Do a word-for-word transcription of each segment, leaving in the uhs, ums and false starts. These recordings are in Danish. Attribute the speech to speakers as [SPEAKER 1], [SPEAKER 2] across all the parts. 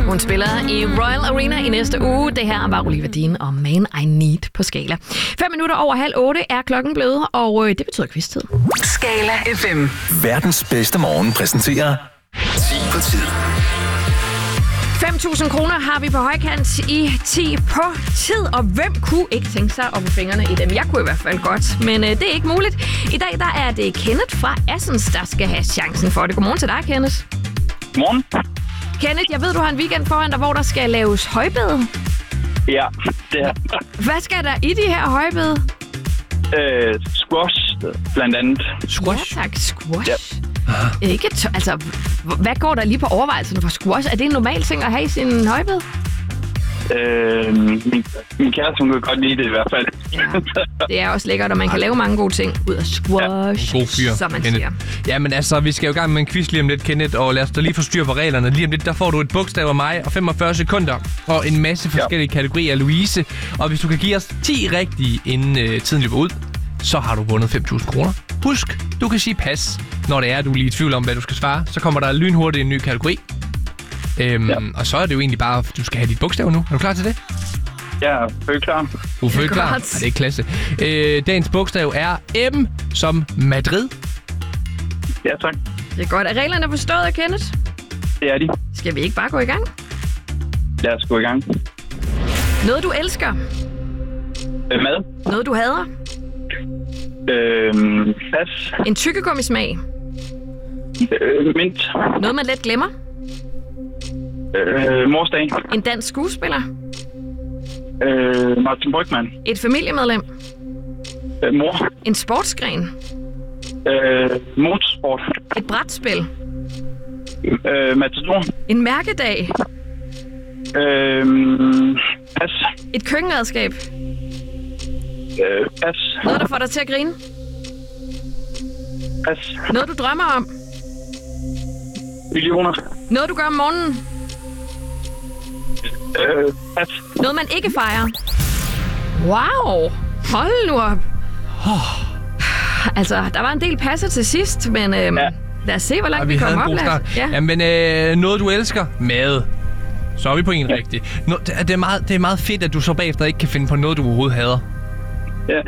[SPEAKER 1] Hun spiller i Royal Arena i næste uge. Det her var Olivia Dean og Man I Need på Skala. Fem minutter over halv otte er klokken blevet, og det betyder quiz-tid.
[SPEAKER 2] Skala F M.
[SPEAKER 3] Verdens bedste morgen præsenterer ti på tid.
[SPEAKER 1] fem tusind kroner har vi på højkant i ti på tid, og hvem kunne ikke tænke sig at få fingrene i dem? Jeg kunne i hvert fald godt, men øh, det er ikke muligt. I dag der er det Kenneth fra Assens, der skal have chancen for det. Godmorgen til dig, Kenneth.
[SPEAKER 4] Godmorgen.
[SPEAKER 1] Kenneth, jeg ved, du har en weekend foran dig, hvor der skal laves højbede.
[SPEAKER 4] Ja, det er
[SPEAKER 1] Hvad skal der i de her højbede?
[SPEAKER 4] øh, squash, blandt andet.
[SPEAKER 1] Squash? Ja, tak. Squash. Ja. Ikke t- altså, h- hvad går der lige på overvejelserne for squash? Er det en normal ting at have i sin højbede?
[SPEAKER 4] Øh, min, min kæreste, hun kan godt lide det i hvert fald.
[SPEAKER 1] Ja, det er også lækkert, og man kan lave mange gode ting ud af squash,
[SPEAKER 5] God fyr,
[SPEAKER 1] som man
[SPEAKER 5] Kenneth.
[SPEAKER 1] siger.
[SPEAKER 5] Ja, men altså, vi skal jo i gang med en quiz lige om lidt, Kenneth, og lad os da lige få styr på reglerne. Lige om lidt, der får du et bogstav af mig og femogfyrre sekunder, og en masse forskellige ja. kategorier af Louise. Og hvis du kan give os ti rigtige, inden øh, tiden løber ud, så har du vundet fem tusind kroner. Husk, du kan sige pas, når det er, du er lige i tvivl om, hvad du skal svare. Så kommer der lynhurtigt en ny kategori. Øhm, ja. Og så er det jo egentlig bare, du skal have dit bogstav nu. Er du klar til det?
[SPEAKER 4] Ja, jeg er klar.
[SPEAKER 5] Du er følt klar? Ja, det er klasse. Øh, dagens bogstav er M som Madrid.
[SPEAKER 4] Ja, tak.
[SPEAKER 1] Det er godt. Er reglerne forstået, Kenneth?
[SPEAKER 4] Det er de.
[SPEAKER 1] Skal vi ikke bare gå i gang?
[SPEAKER 4] Lad os gå i gang.
[SPEAKER 1] Noget, du elsker.
[SPEAKER 4] Øh, mad.
[SPEAKER 1] Noget, du hader.
[SPEAKER 4] Øh, pas.
[SPEAKER 1] En tykkegummismag.
[SPEAKER 4] Øh, mint.
[SPEAKER 1] Noget, man let glemmer.
[SPEAKER 4] Øh, morsdag.
[SPEAKER 1] En dansk skuespiller.
[SPEAKER 4] Øh, Martin Brygman.
[SPEAKER 1] Et familiemedlem.
[SPEAKER 4] Øh, mor.
[SPEAKER 1] En sportsgren.
[SPEAKER 4] Øh, motorsport.
[SPEAKER 1] Et brætspil.
[SPEAKER 4] Øh, matador.
[SPEAKER 1] En mærkedag.
[SPEAKER 4] Øh, pas.
[SPEAKER 1] Et køkkenredskab.
[SPEAKER 4] Øh, pas.
[SPEAKER 1] Noget, der får dig til at grine.
[SPEAKER 4] Pas.
[SPEAKER 1] Noget, du drømmer om.
[SPEAKER 4] Millioner.
[SPEAKER 1] Noget, du gør om morgenen.
[SPEAKER 4] Øh, pas.
[SPEAKER 1] Noget, man ikke fejrer. Wow. Hold nu op. Altså, der var en del passer til sidst, men øhm,
[SPEAKER 4] ja.
[SPEAKER 1] lad os se, hvor langt
[SPEAKER 5] Og
[SPEAKER 1] vi,
[SPEAKER 5] vi
[SPEAKER 1] kommer
[SPEAKER 5] havde en
[SPEAKER 1] op.
[SPEAKER 5] god start.
[SPEAKER 1] Ja.
[SPEAKER 5] Jamen, øh, noget du elsker? Mad. Så er vi på en ja. rigtig. Nå, det, er meget, det er meget fedt, at du så bagefter ikke kan finde på noget, du overhovedet hader.
[SPEAKER 4] Ja.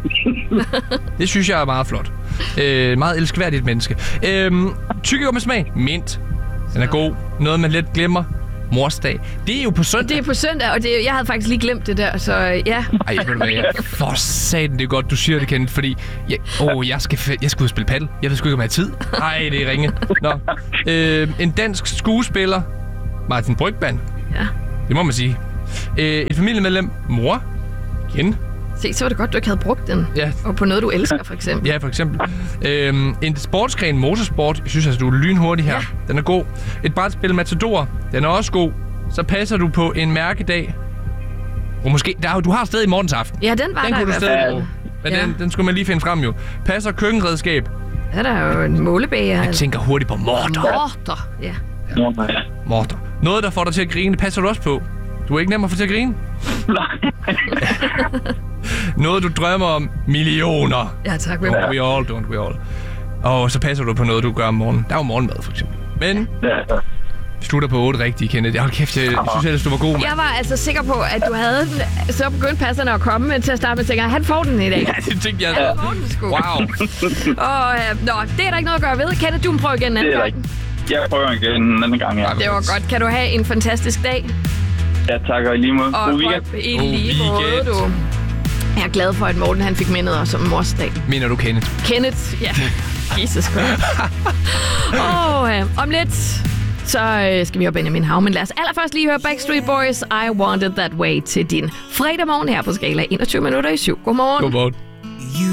[SPEAKER 5] Det synes jeg er meget flot. Øh, meget elskværdigt menneske. Øh, Tykkegummismag? Mint. Den er god. Noget, man let glemmer. Morsdag. Det er jo på søndag.
[SPEAKER 1] Det er på søndag, og det, jeg havde faktisk lige glemt det der, så ja.
[SPEAKER 5] Ej, ved du hvad, jeg, for satan, det er godt, du siger det, Kenneth, fordi jeg, åh, jeg, skal, jeg skal ud og spille paddle. Jeg ved sgu ikke, om jeg har tid. Nej, det er ringe. Nå. Øh, en dansk skuespiller. Martin Brygman.
[SPEAKER 1] Ja.
[SPEAKER 5] Det må man sige. Øh, et familiemedlem. Mor. Igen.
[SPEAKER 1] Se, så var det godt, du ikke havde brugt den.
[SPEAKER 5] Ja.
[SPEAKER 1] Og på noget, du elsker, for eksempel.
[SPEAKER 5] Ja, for eksempel. Øhm, en sportsgren, motorsport. Jeg synes altså, du er lynhurtig her. Ja. Den er god. Et brætspil Matador. Den er også god. Så passer du på en mærkedag. Og måske... Der, du har stadig i morgens aften.
[SPEAKER 1] Ja, den var
[SPEAKER 5] den
[SPEAKER 1] der i
[SPEAKER 5] kunne
[SPEAKER 1] hvert
[SPEAKER 5] du
[SPEAKER 1] fald.
[SPEAKER 5] stadig bruge. Men
[SPEAKER 1] Ja.
[SPEAKER 5] den, den skulle man lige finde frem jo. Passer køkkenredskab.
[SPEAKER 1] Ja, der er jo en målebager.
[SPEAKER 5] Jeg tænker hurtigt på morter.
[SPEAKER 1] Morter, ja.
[SPEAKER 4] Ja.
[SPEAKER 5] Morter. Noget, der får dig til at grine, det passer du også på. Du er ikke nem at få til at grine.
[SPEAKER 4] Nej.
[SPEAKER 5] Noget, du drømmer om. Millioner.
[SPEAKER 1] Ja, tak.
[SPEAKER 5] Don't we all, don't we all. Og så passer du på noget, du gør om morgenen. Der er jo morgenmad, for eksempel. Men
[SPEAKER 4] Ja.
[SPEAKER 5] slutter på otte rigtige, Kenneth. Hold kæft, jeg synes ellers, du var god, mand.
[SPEAKER 1] Jeg var altså sikker på, at du havde den. Så begyndte passerne at komme, men til at starte med tænker jeg, han får den i dag.
[SPEAKER 5] Ja, det tænkte jeg.
[SPEAKER 1] Han får den sgu.
[SPEAKER 5] Wow.
[SPEAKER 1] Og, øh, nå, det er der ikke noget at gøre ved. Kenneth, du må prøve igen en anden
[SPEAKER 4] Det er der
[SPEAKER 1] gang.
[SPEAKER 4] ikke. Jeg prøver igen en anden gang, ja.
[SPEAKER 1] Det var godt. Kan du have en fantastisk dag?
[SPEAKER 4] Ja, tak, og i lige måde.
[SPEAKER 1] Og
[SPEAKER 4] God weekend.
[SPEAKER 1] i
[SPEAKER 5] God
[SPEAKER 1] lige måde,
[SPEAKER 5] weekend.
[SPEAKER 1] du. Jeg er glad for, at Morten han fik mindet os om morsdag.
[SPEAKER 5] Mener du, Kenneth?
[SPEAKER 1] Kenneth, ja. Jesus Christ. Og øh, om lidt, så øh, skal vi høre Benjamin Hav. Men lad os allerførst lige høre Backstreet Boys, I Want It That Way til din fredag morgen her på Skala. enogtyve minutter i syv. Godmorgen.
[SPEAKER 5] Godmorgen.